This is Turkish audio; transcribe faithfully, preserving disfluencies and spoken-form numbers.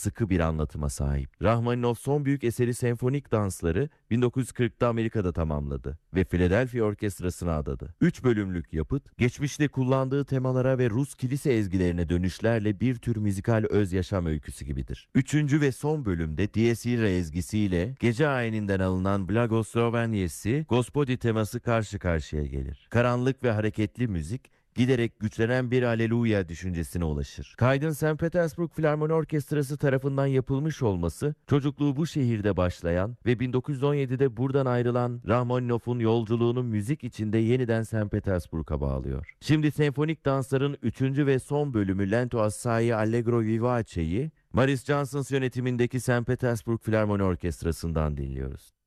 sıkı bir anlatıma sahip. Rahmaninov son büyük eseri Senfonik Dansları bin dokuz yüz kırkta Amerika'da tamamladı ve Philadelphia Orkestrası'na adadı. Üç bölümlük yapıt, geçmişte kullandığı temalara ve Rus kilise ezgilerine dönüşlerle bir tür müzikal öz yaşam öyküsü gibidir. Üçüncü ve son bölümde Dies Irae ezgisiyle gece ayininden alınan Blagosloveniesi, Gospodi teması karşı karşıya gelir. Karanlık ve hareketli müzik, giderek güçlenen bir Aleluya düşüncesine ulaşır. Kaydın Saint Petersburg Filarmoni Orkestrası tarafından yapılmış olması, çocukluğu bu şehirde başlayan ve bin dokuz yüz on yedide buradan ayrılan Rahmaninov'un yolculuğunu müzik içinde yeniden Saint Petersburg'a bağlıyor. Şimdi senfonik dansların üçüncü ve son bölümü Lento Assai Allegro Vivace'yi Maris Janssens yönetimindeki Saint Petersburg Filarmoni Orkestrası'ndan dinliyoruz.